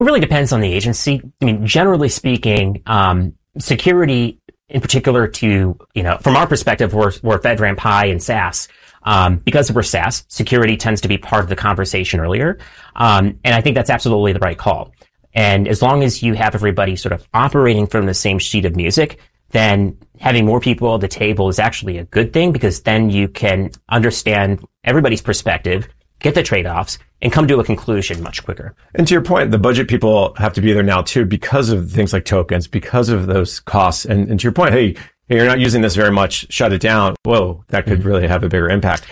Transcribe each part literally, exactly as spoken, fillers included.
It really depends on the agency. I mean, generally speaking, um, security in particular to, you know, from our perspective, we're, we're FedRAMP High and SaaS. Um, because we're SaaS, security tends to be part of the conversation earlier. Um, and I think that's absolutely the right call. And as long as you have everybody sort of operating from the same sheet of music, then having more people at the table is actually a good thing, because then you can understand everybody's perspective, get the trade-offs, and come to a conclusion much quicker. And to your point, the budget people have to be there now too, because of things like tokens, because of those costs. And, and to your point, hey, hey, you're not using this very much, shut it down. Whoa, that could really have a bigger impact.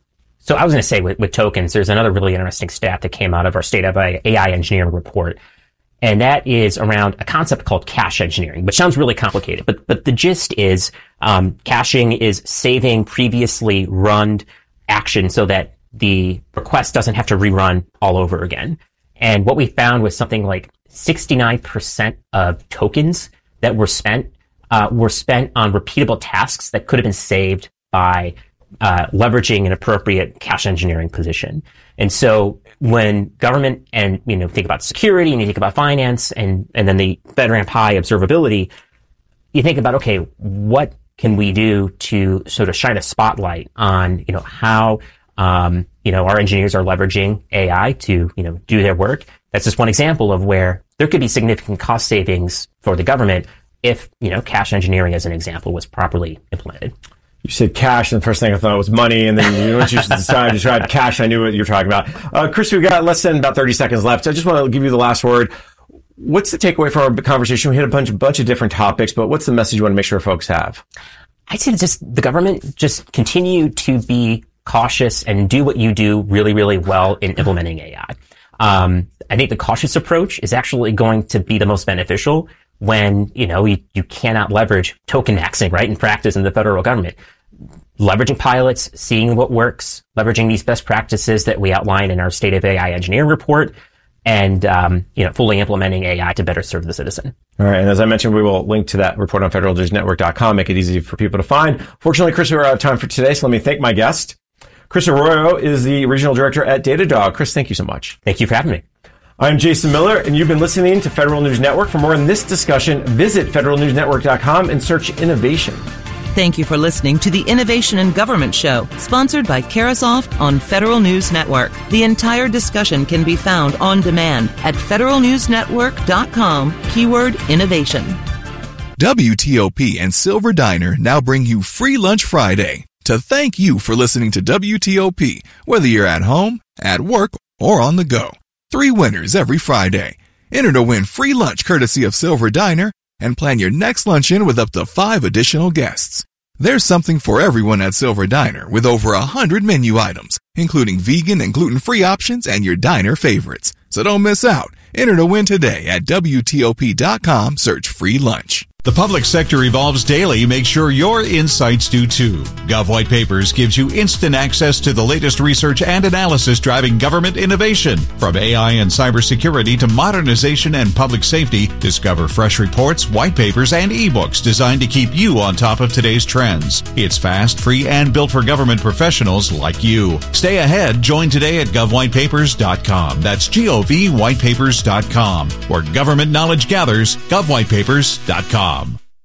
So I was going to say with, with tokens, there's another really interesting stat that came out of our State of A I Engineering report. And that is around a concept called cache engineering, which sounds really complicated. But, but the gist is, um, caching is saving previously run action so that the request doesn't have to rerun all over again. And what we found was something like sixty-nine percent of tokens that were spent, uh, were spent on repeatable tasks that could have been saved by uh, leveraging an appropriate cache engineering position. And so when government and, you know, think about security and you think about finance and, and then the FedRAMP High observability, you think about, okay, what can we do to sort of shine a spotlight on, you know, how, um, you know, our engineers are leveraging A I to, you know, do their work. That's just one example of where there could be significant cost savings for the government if, you know, cache engineering, as an example, was properly implemented. You said cash, and the first thing I thought was money, and then you, once you decided to describe cash, I knew what you were talking about. Uh, Chris, we've got less than about thirty seconds left. I just want to give you the last word. What's the takeaway from our conversation? We hit a bunch, bunch of different topics, but what's the message you want to make sure folks have? I'd say just the government just continue to be cautious and do what you do really, really well in implementing A I. Um, I think the cautious approach is actually going to be the most beneficial when, you know, you, you cannot leverage token maxing, right, in practice in the federal government. Leveraging pilots, seeing what works, leveraging these best practices that we outline in our State of A I Engineering report, and, um, you know, fully implementing A I to better serve the citizen. All right. And as I mentioned, we will link to that report on federal news network dot com, make it easy for people to find. Fortunately, Chris, we're out of time for today, so let me thank my guest. Chris Arroyo is the Regional Director at Datadog. Chris, thank you so much. Thank you for having me. I'm Jason Miller, and you've been listening to Federal News Network. For more on this discussion, visit federal news network dot com and search innovation. Thank you for listening to the Innovation in Government Show, sponsored by Carasoft on Federal News Network. The entire discussion can be found on demand at federal news network dot com, keyword innovation. W T O P and Silver Diner now bring you Free Lunch Friday to thank you for listening to W T O P, whether you're at home, at work, or on the go. Three winners every Friday. Enter to win free lunch courtesy of Silver Diner and plan your next luncheon with up to five additional guests. There's something for everyone at Silver Diner with over a hundred menu items, including vegan and gluten-free options and your diner favorites. So don't miss out. Enter to win today at W T O P dot com. Search free lunch. The public sector evolves daily. Make sure your insights do too. Gov White Papers gives you instant access to the latest research and analysis driving government innovation. From A I and cybersecurity to modernization and public safety, discover fresh reports, white papers, and ebooks designed to keep you on top of today's trends. It's fast, free, and built for government professionals like you. Stay ahead. Join today at gov white papers dot com. That's G O V white papers dot com. Where government knowledge gathers, gov white papers dot com.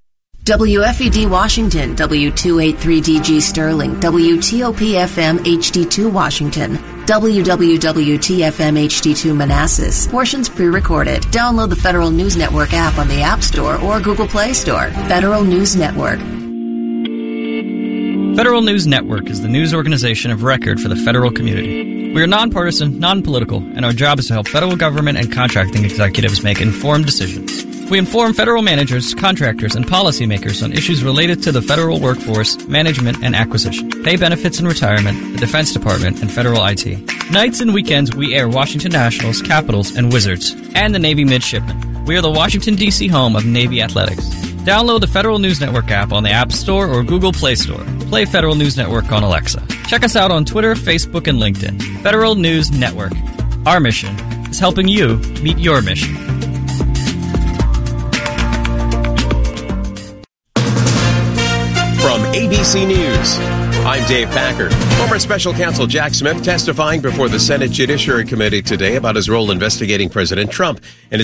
W F E D Washington, W two eighty-three D G Sterling, W T O P F M H D two Washington, W W W T F M H D two Manassas. Portions pre-recorded. Download the Federal News Network app on the App Store or Google Play Store. Federal News Network. Federal News Network is the news organization of record for the federal community. We are nonpartisan, non-political, and our job is to help federal government and contracting executives make informed decisions. We inform federal managers, contractors, and policymakers on issues related to the federal workforce, management, and acquisition, pay benefits and retirement, the Defense Department, and federal I T. Nights and weekends, we air Washington Nationals, Capitals, and Wizards, and the Navy Midshipmen. We are the Washington, D C home of Navy Athletics. Download the Federal News Network app on the App Store or Google Play Store. Play Federal News Network on Alexa. Check us out on Twitter, Facebook, and LinkedIn. Federal News Network. Our mission is helping you meet your mission. from A B C News. I'm Dave Packer. Former Special Counsel Jack Smith testifying before the Senate Judiciary Committee today about his role investigating President Trump and